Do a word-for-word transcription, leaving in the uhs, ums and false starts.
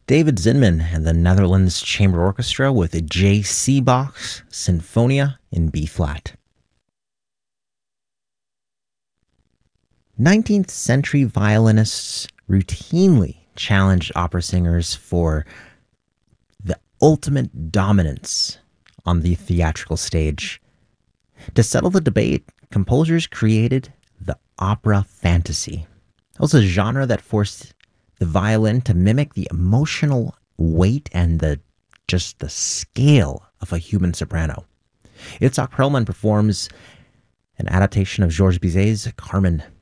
David Zinman and the Netherlands Chamber Orchestra with a J C Bach's Sinfonia in B-flat. nineteenth century violinists routinely challenged opera singers for the ultimate dominance on the theatrical stage. To settle the debate, composers created the opera fantasy. It was a genre that forced the violin to mimic the emotional weight and the just the scale of a human soprano. Itzhak Perlman performs an adaptation of Georges Bizet's Carmen.